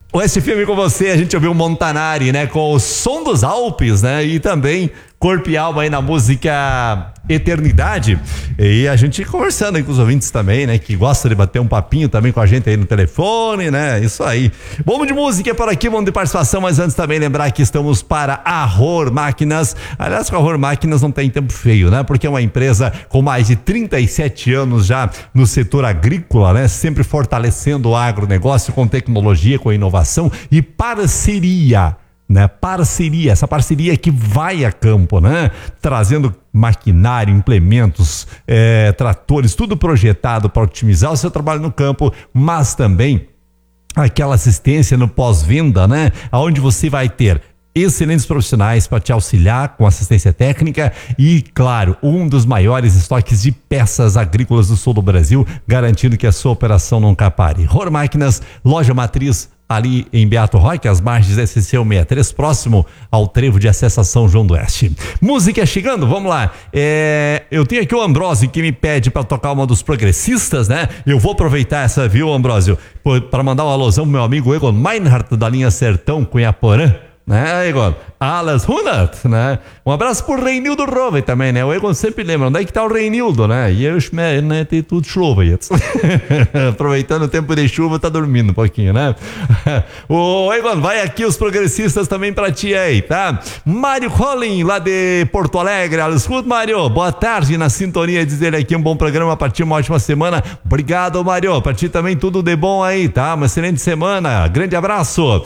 Oeste FM com você, a gente ouviu Montanari, né, com o Som dos Alpes, né, e também Corpo e Alma aí na música Eternidade, e a gente conversando aí com os ouvintes também, né, que gosta de bater um papinho também com a gente aí no telefone, né, isso aí. Vamos de música por aqui, vamos de participação, mas antes também lembrar que estamos para a Ror Máquinas. Aliás, com a Ror Máquinas não tem tempo feio, né, porque é uma empresa com mais de 37 anos já no setor agrícola, né, sempre fortalecendo o agronegócio com tecnologia, com inovação e parceria, né? Essa parceria que vai a campo, né? Trazendo maquinário, implementos, tratores, tudo projetado para otimizar o seu trabalho no campo, mas também aquela assistência no pós-venda, né? Onde você vai ter excelentes profissionais para te auxiliar com assistência técnica e, claro, um dos maiores estoques de peças agrícolas do sul do Brasil, garantindo que a sua operação nunca pare. Ror Máquinas, loja matriz ali em Beato Roque, às margens da SC 163, próximo ao trevo de acesso a São João do Oeste. Música chegando, vamos lá. Eu tenho aqui o Ambrósio que me pede para tocar uma dos progressistas, né? Eu vou aproveitar essa, viu, Ambrósio, para mandar um alusão pro meu amigo Egon Meinhardt, da linha Sertão Cunhaporã, né, Egon? Alas Hunert, né? Um abraço pro Reinildo Rove também, né? O Egon sempre lembra, onde é que tá o Reinildo, né? E eu, né, tem tudo chuva aí. Aproveitando o tempo de chuva, tá dormindo um pouquinho, né? O Egon, vai aqui os progressistas também pra ti aí, tá? Mário Collin, lá de Porto Alegre. Escuta, Mário, boa tarde na sintonia, diz ele aqui, um bom programa pra ti, uma ótima semana. Obrigado, Mário, pra ti também tudo de bom aí, tá? Uma excelente semana, grande abraço.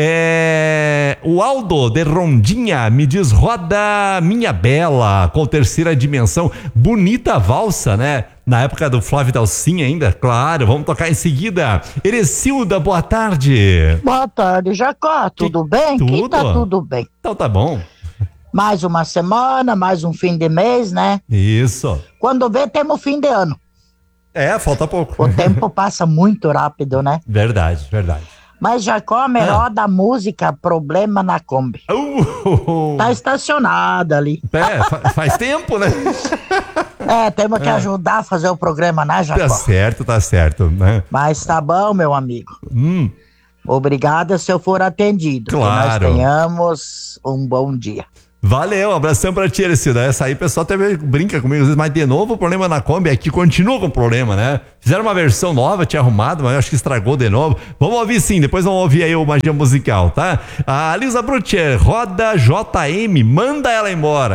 O Aldo de Rondinha me diz: roda Minha Bela, com terceira dimensão, bonita valsa, né? Na época do Flávio Dalcinha ainda, claro, vamos tocar em seguida. Erecilda, boa tarde. Boa tarde, Jacó, tudo bem? Tudo? Aqui tá tudo bem. Então tá bom. Mais uma semana, mais um fim de mês, né? Isso. Quando vê, temos fim de ano. Falta pouco. O tempo passa muito rápido, né? Verdade. Mas, Jacó, melhor da música Problema na Kombi. Tá estacionada ali. Faz tempo, né? Temos que ajudar a fazer o programa, né, Jacó? Tá certo, né? Mas tá bom, meu amigo. Obrigado se eu for atendido. Claro. Que nós tenhamos um bom dia. Valeu, um abração pra ti, Erecilda. Essa aí o pessoal até brinca comigo às vezes, mas de novo o problema na Kombi aqui continua com o problema, né? Fizeram uma versão nova, tinha arrumado, mas eu acho que estragou de novo. Vamos ouvir sim, depois vamos ouvir aí o Magia Musical, tá? A Lisa Brutcher, roda JM, manda ela embora.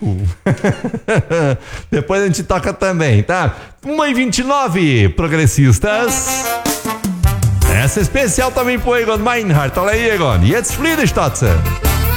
Depois a gente toca também, tá? 1h29, progressistas. Essa é especial também pro Egon Meinhardt. Olha aí, Egon. Jetzt Friedestotze.